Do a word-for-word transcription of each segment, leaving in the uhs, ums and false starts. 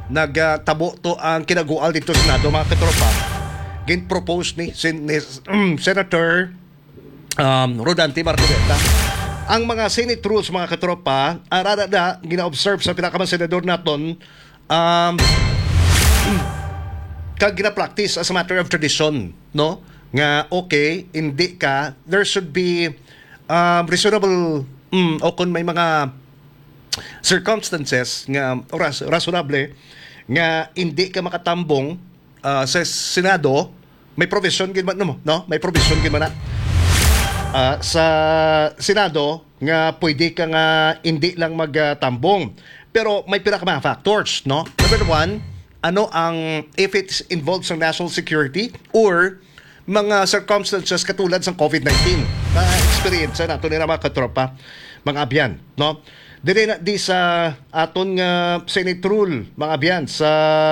nagtabo to ang kinagual dito sa Senado, mga katropa. Gin-propose ni, sin, ni um, Senator um, Rodante Marcoleta ang mga Senate rules, mga katropa, arada na gina-observe sa pinakamang senador naton, um, kag gina-practice as a matter of tradition, no? Nga okay, hindi ka, there should be um, reasonable um, o kung may mga circumstances nga oras rationable nga hindi ka makatambong uh, sa Senado, may provision gid man no, no? May provision gid man na Uh, sa Senado nga pwede ka nga hindi lang magtambong. Pero may pila ka mga factors, no? Number one, ano ang if it involves ang national security or mga circumstances katulad sa COVID nineteen. Na-experience nato ni mga katropa, mga abyan, no? Dili na di sa aton nga Senate rule, mga abyan, sa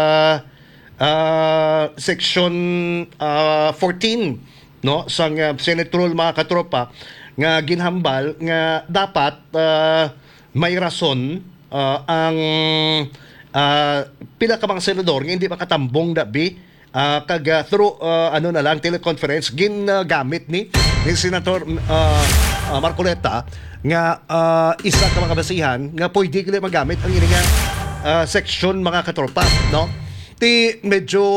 uh, section uh, fourteen, no, sang uh, Senate rule, mga katropa, nga ginhambal nga dapat uh, may rason uh, ang uh, pila ka mga senador nga hindi makatambong dabi uh, kag uh, through uh, ano na lang teleconference ginagamit ni ni Senator uh, uh, Marcoleta nga uh, isa ka mga basihan nga pwede kila magamit ang ini nga uh, section, mga katropa, no? Ti medyo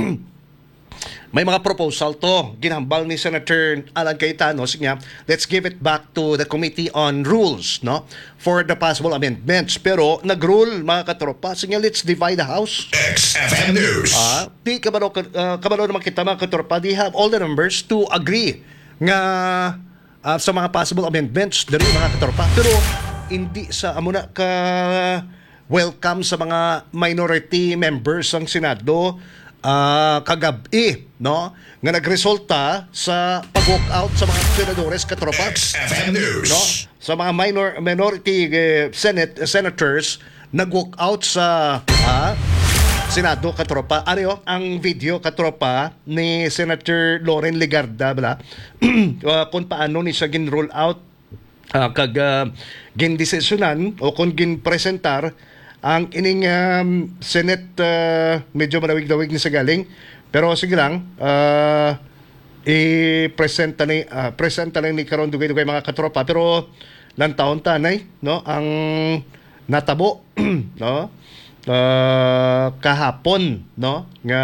may mga proposal to ginhambal ni Senator Alan Cayetano. Sige, let's give it back to the Committee on Rules, no, for the possible amendments. Pero nag-rule, mga katropa, sige, let's divide the House. X F M News. Ah, di kabalo uh, kabalo naman kita, mga katropa, they have all the numbers to agree nga uh, sa mga possible amendments diri, mga katropa. Pero hindi sa amuna ka welcome sa mga minority members ng Senado uh, kagabi, no, nga nagresulta sa pag-walk out sa mga senadores, katropa, X F M News, no, sa mga minor minority uh, senate uh, senators nag-walk out sa uh, Senado, katropa. Ano yun? Ang video, katropa, ni Senator Loren Legarda, bala, uh, kung paano ni siya gin-roll out uh, kag uh, gin-desisyonan o kung gin-presentar ang ining um, Senate, uh, medyo malawig-lawig ni sa galing. Pero sige lang, uh, i-presenta ni, uh, presenta lang ni karon dugay-dugay, mga katropa. Pero lantaon tanay, no, ang natabo, no, uh, kahapon, no, nga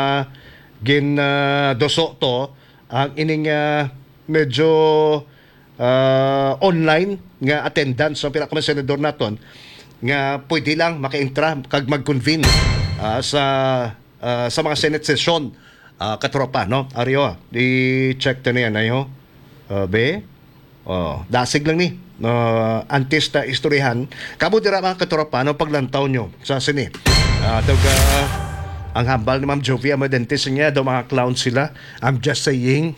gin uh, doso to ang ining uh, medyo uh, online nga attendance ng pinaka senador naton nga pwede lang maka-intra kag mag-convene uh, sa uh, sa mga Senate session, uh, katropa, no? Ario, i-check to niyan ayo. Uh, be. Oh, dasig lang ni. Uh, antes ta istoryahan. Kamo dira, mga katropa, no, paglantaw nyo sa sini. Uh, tawag, uh, ang hambal ni Ma'am Jovia Madentes niya, daw mga clown sila. I'm just saying.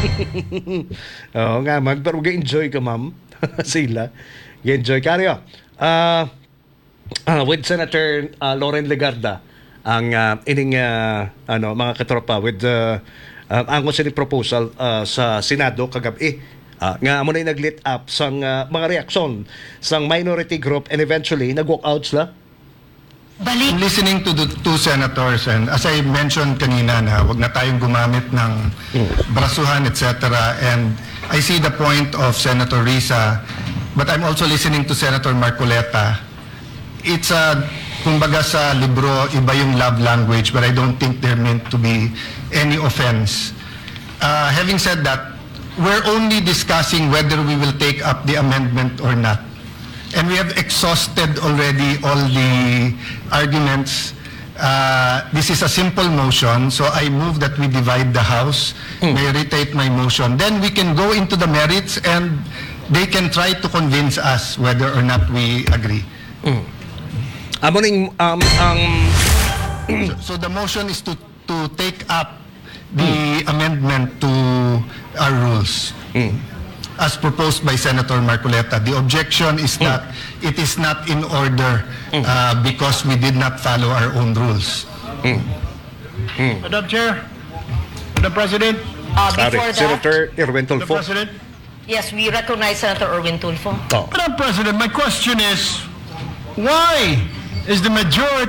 Oo nga man, pero ga-enjoy ka, ma'am. Sila. Ga-enjoy ka, Ario. Ah, uh, Uh, with Senator uh, Loren Legarda ang uh, ining uh, ano, mga katropa with uh, uh, ang considered proposal uh, sa Senado kagabi uh, nga amo na nag-lit up sang uh, mga reaksyon sang minority group and eventually nag-walk out sila. Balik. Listening to the two senators, and as I mentioned kanina na wag na tayong gumamit ng mm. brasuhan, et cetera. And I see the point of Senator Risa, but I'm also listening to Senator Marcoleta. It's a, kumbaga sa libro, iba yung love language, but I don't think there meant to be any offense. Uh, having said that, we're only discussing whether we will take up the amendment or not. And we have exhausted already all the arguments. Uh, this is a simple motion, so I move that we divide the House. Mm. May reiterate my motion. Then we can go into the merits and they can try to convince us whether or not we agree. Mm. Amo ning um ang so, so the motion is to to take up the mm. amendment to our rules mm. as proposed by Senator Marcoleta. The objection is mm. that it is not in order mm. uh, because we did not follow our own rules. Mm. Mm. Madam Chair, Madam President, uh, before that, Senator Erwin Tulfo. Madam President. Yes, we recognize Senator Erwin Tulfo. Oh. Madam President, my question is, why is the majority